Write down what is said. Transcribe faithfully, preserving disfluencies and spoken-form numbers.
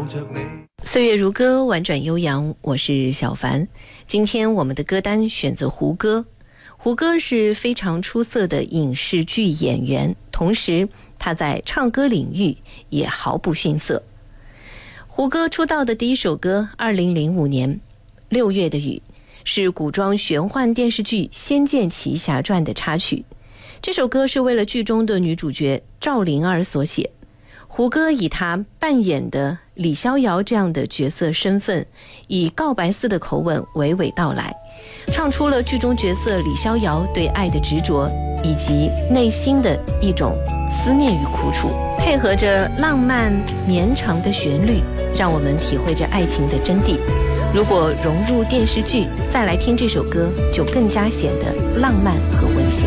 着你。 岁月如歌，婉转悠扬，我是小凡。今天我们的歌单选择胡歌。胡歌是非常出色的影视剧演员，同时他在唱歌领域也毫不逊色。胡歌出道的第一首歌二零零五年《六月的雨》，是古装玄幻电视剧《仙剑奇侠传》的插曲。这首歌是为了剧中的女主角赵灵儿所写。胡歌以他扮演的李逍遥这样的角色身份，以告白似的口吻娓娓道来，唱出了剧中角色李逍遥对爱的执着，以及内心的一种思念与苦楚，配合着浪漫绵长的旋律，让我们体会着爱情的真谛。如果融入电视剧，再来听这首歌，就更加显得浪漫和温馨。